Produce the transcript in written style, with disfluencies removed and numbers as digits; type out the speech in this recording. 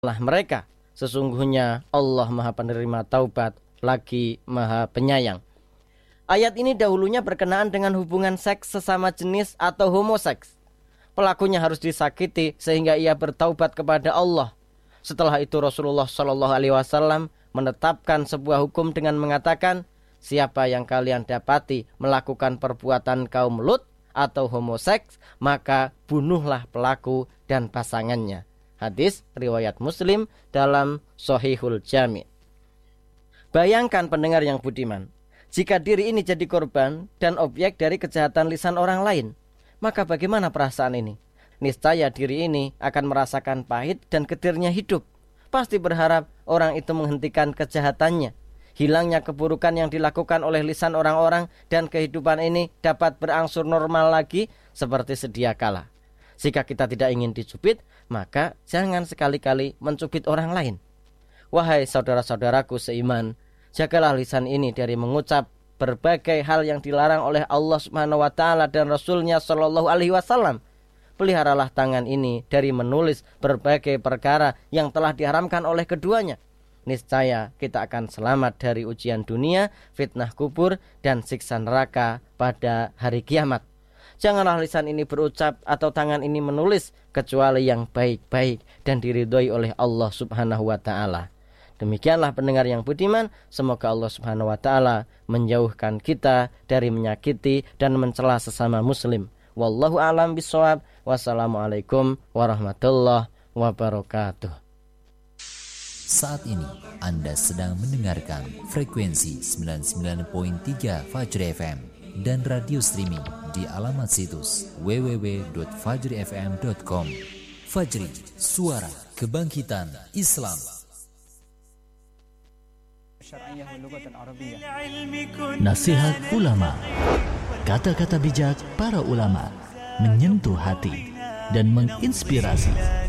mereka. Sesungguhnya Allah Maha Penerima Taubat lagi Maha Penyayang. Ayat ini dahulunya berkenaan dengan hubungan seks sesama jenis atau homoseks. Pelakunya harus disakiti sehingga ia bertaubat kepada Allah. Setelah itu Rasulullah SAW menetapkan sebuah hukum dengan mengatakan, siapa yang kalian dapati melakukan perbuatan kaum Lut atau homoseks, maka bunuhlah pelaku dan pasangannya. Hadis riwayat Muslim dalam Shahihul Jami'. Bayangkan pendengar yang budiman, jika diri ini jadi korban dan objek dari kejahatan lisan orang lain, maka bagaimana perasaan ini? Niscaya diri ini akan merasakan pahit dan getirnya hidup. Pasti berharap orang itu menghentikan kejahatannya. Hilangnya keburukan yang dilakukan oleh lisan orang-orang dan kehidupan ini dapat berangsur normal lagi seperti sedia kala. Jika kita tidak ingin dicubit, maka jangan sekali-kali mencubit orang lain. Wahai saudara-saudaraku seiman, jagalah lisan ini dari mengucap berbagai hal yang dilarang oleh Allah Subhanahu wa taala dan Rasulnya Shallallahu alaihi wasallam. Peliharalah tangan ini dari menulis berbagai perkara yang telah diharamkan oleh keduanya. Niscaya kita akan selamat dari ujian dunia, fitnah kubur, dan siksa neraka pada hari kiamat. Janganlah lisan ini berucap atau tangan ini menulis kecuali yang baik-baik dan diridhoi oleh Allah Subhanahu wa taala. Demikianlah pendengar yang budiman, semoga Allah Subhanahu wa taala menjauhkan kita dari menyakiti dan mencela sesama muslim. Wallahu a'lam bishawab. Wassalamualaikum warahmatullahi wabarakatuh. Saat ini Anda sedang mendengarkan frekuensi 99.3 Fajri FM dan radio streaming di alamat situs www.fajrifm.com. Fajri, suara kebangkitan Islam. Nasihat ulama. Kata-kata bijak para ulama menyentuh hati dan menginspirasi.